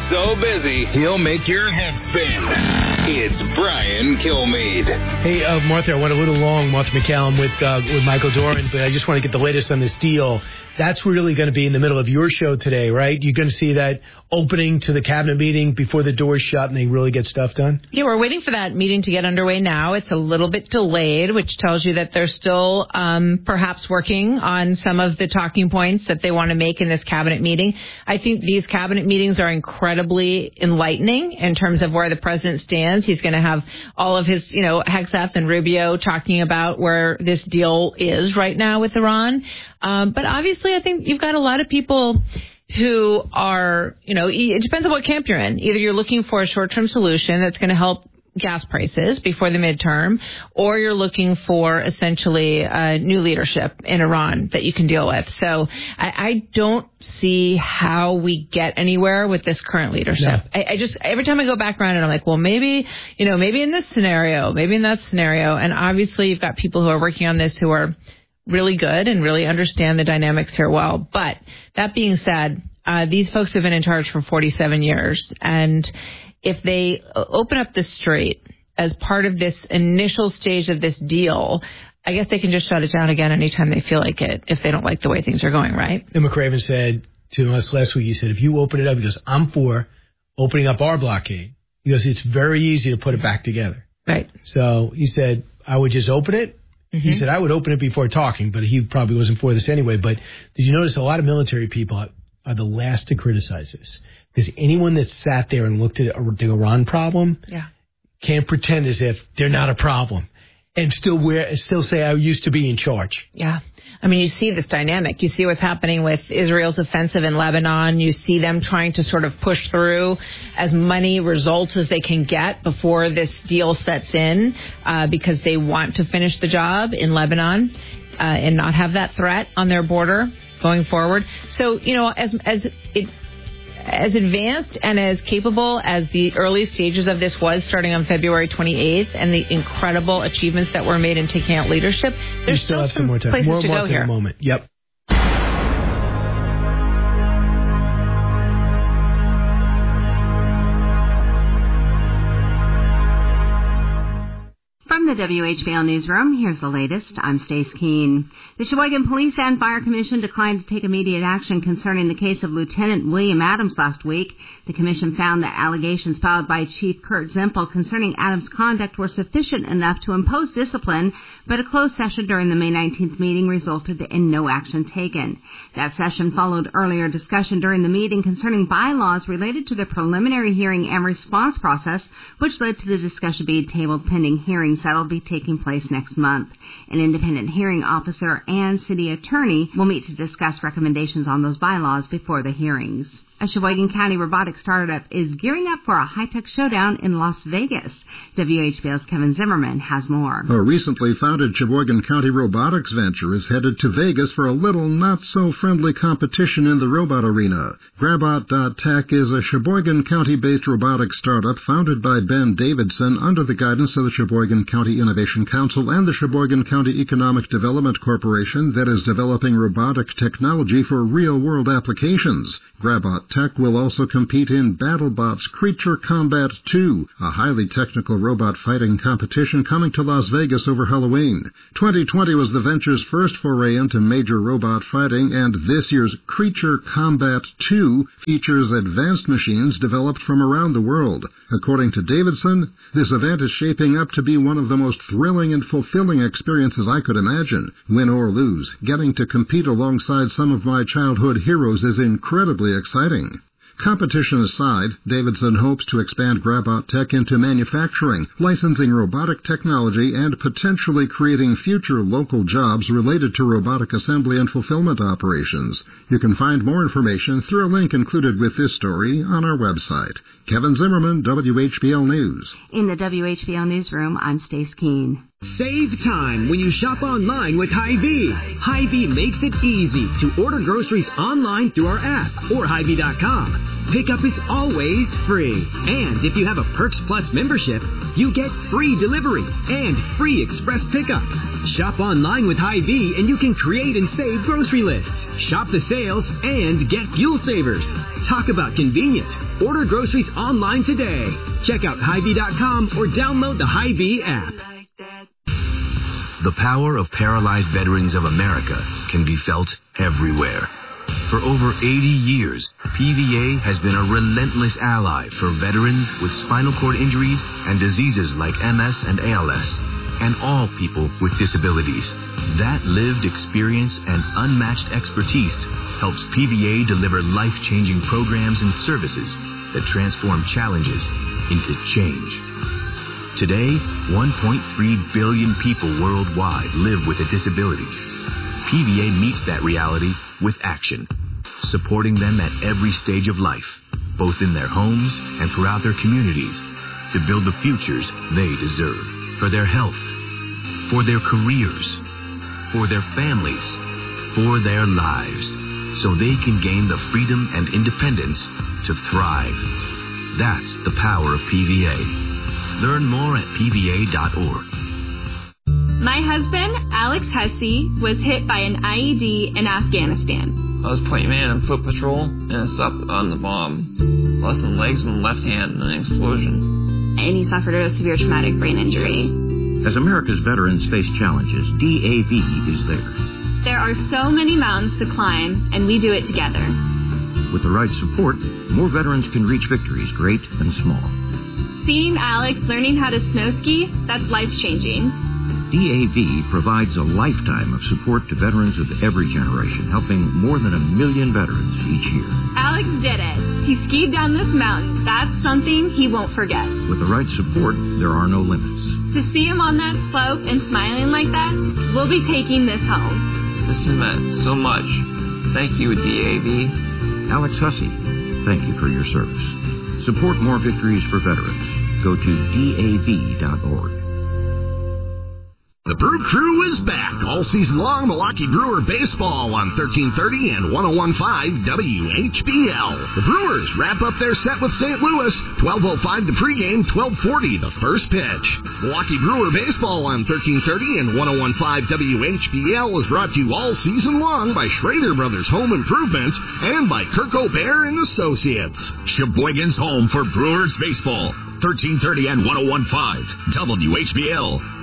so busy, he'll make your head spin. It's Brian Kilmeade. Hey, Martha, I went a little long, Martha McCallum, with Michael Doran, but I just want to get the latest on this deal. That's really going to be in the middle of your show today, right? You're going to see that opening to the cabinet meeting before the doors shut and they really get stuff done? Yeah, we're waiting for that meeting to get underway now. It's a little bit delayed, which tells you that they're still perhaps working on some of the talking points that they want to make in this cabinet meeting. I think these cabinet meetings are incredibly enlightening in terms of where the president stands. He's going to have all of his, Hegseth and Rubio talking about where this deal is right now with Iran. But obviously, I think you've got a lot of people who are, it depends on what camp you're in. Either you're looking for a short-term solution that's going to help gas prices before the midterm, or you're looking for essentially new leadership in Iran that you can deal with. So I don't see how we get anywhere with this current leadership. No. I just, every time I go back around it, I'm like, well, maybe in this scenario, maybe in that scenario. And obviously you've got people who are working on this who are really good and really understand the dynamics here well. But that being said, these folks have been in charge for 47 years. And if they open up the strait as part of this initial stage of this deal, I guess they can just shut it down again anytime they feel like it, if they don't like the way things are going, right? And McRaven said to us last week, he said, if you open it up, he goes, I'm for opening up our blockade. He goes, it's very easy to put it back together. Right. So he said, I would just open it. Mm-hmm. He said, I would open it before talking, but he probably wasn't for this anyway. But did you notice a lot of military people are the last to criticize this? Because anyone that sat there and looked at the Iran problem can't pretend as if they're not a problem and still say, I used to be in charge. Yeah. I mean, you see this dynamic. You see what's happening with Israel's offensive in Lebanon. You see them trying to sort of push through as many results as they can get before this deal sets in because they want to finish the job in Lebanon and not have that threat on their border going forward. So, as advanced and as capable as the early stages of this was starting on February 28th and the incredible achievements that were made in taking out leadership, there's still some more places to go here. In a moment. Yep. From the WHBL Newsroom, here's the latest. I'm Stace Keene. The Sheboygan Police and Fire Commission declined to take immediate action concerning the case of Lieutenant William Adams last week. The commission found that allegations filed by Chief Kurt Zempel concerning Adams' conduct were sufficient enough to impose discipline, but a closed session during the May 19th meeting resulted in no action taken. That session followed earlier discussion during the meeting concerning bylaws related to the preliminary hearing and response process, which led to the discussion being tabled pending hearings that will be taking place next month. An independent hearing officer and city attorney will meet to discuss recommendations on those bylaws before the hearings. A Sheboygan County robotics startup is gearing up for a high-tech showdown in Las Vegas. WHBL's Kevin Zimmerman has more. A recently founded Sheboygan County robotics venture is headed to Vegas for a little not-so-friendly competition in the robot arena. Grabot.Tech is a Sheboygan County-based robotics startup founded by Ben Davidson under the guidance of the Sheboygan County Innovation Council and the Sheboygan County Economic Development Corporation that is developing robotic technology for real-world applications. Grabot.Tech will also compete in BattleBot's Creature Combat 2, a highly technical robot fighting competition coming to Las Vegas over Halloween. 2020 was the venture's first foray into major robot fighting, and this year's Creature Combat 2 features advanced machines developed from around the world. According to Davidson, this event is shaping up to be one of the most thrilling and fulfilling experiences I could imagine. Win or lose, getting to compete alongside some of my childhood heroes is incredibly exciting. Competition aside, Davidson hopes to expand Grabot.Tech into manufacturing, licensing robotic technology, and potentially creating future local jobs related to robotic assembly and fulfillment operations. You can find more information through a link included with this story on our website. Kevin Zimmerman, WHBL News. In the WHBL Newsroom, I'm Stace Keene. Save time when you shop online with Hy-Vee. Hy-Vee makes it easy to order groceries online through our app or Hy-Vee.com. Pickup is always free. And if you have a Perks Plus membership, you get free delivery and free express pickup. Shop online with Hy-Vee and you can create and save grocery lists. Shop the sales and get fuel savers. Talk about convenience. Order groceries online today. Check out Hy-Vee.com or download the Hy-Vee app. The power of paralyzed veterans of America can be felt everywhere. For over 80 years, PVA has been a relentless ally for veterans with spinal cord injuries and diseases like MS and ALS, and all people with disabilities. That lived experience and unmatched expertise helps PVA deliver life-changing programs and services that transform challenges into change. Today, 1.3 billion people worldwide live with a disability. PVA meets that reality with action, supporting them at every stage of life, both in their homes and throughout their communities, to build the futures they deserve, for their health, for their careers, for their families, for their lives, so they can gain the freedom and independence to thrive. That's the power of PVA. Learn more at PVA.org. My husband, Alex Hussey, was hit by an IED in Afghanistan. I was point man on foot patrol, and I stopped on the bomb. Lost some legs and left hand in an explosion. And he suffered a severe traumatic brain injury. As America's veterans face challenges, DAV is there. There are so many mountains to climb, and we do it together. With the right support, more veterans can reach victories, great and small. Seeing Alex learning how to snow ski, that's life-changing. DAV provides a lifetime of support to veterans of every generation, helping more than 1 million veterans each year. Alex did it. He skied down this mountain. That's something he won't forget. With the right support, there are no limits. To see him on that slope and smiling like that, we'll be taking this home. This has meant so much. Thank you, DAV. Alex Hussey, thank you for your service. Support more victories for veterans. Go to DAV.org. The Brew Crew is back all season long. Milwaukee Brewer baseball on 1330 and 101.5 WHBL. The Brewers wrap up their set with St. Louis. 12:05 the pregame, 12:40 the first pitch. Milwaukee Brewer baseball on 1330 and 101.5 WHBL is brought to you all season long by Schrader Brothers Home Improvements and by Kirk O'Bear and Associates. Sheboygan's home for Brewers baseball. 1330 and 101.5 WHBL.